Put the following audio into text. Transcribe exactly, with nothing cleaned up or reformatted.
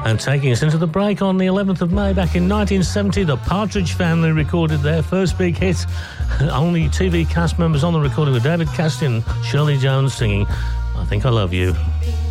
And taking us into the break on the eleventh of May back in nineteen seventy, the Partridge Family recorded their first big hit. Only T V cast members on the recording were David Cassidy and Shirley Jones singing I Think I Love You.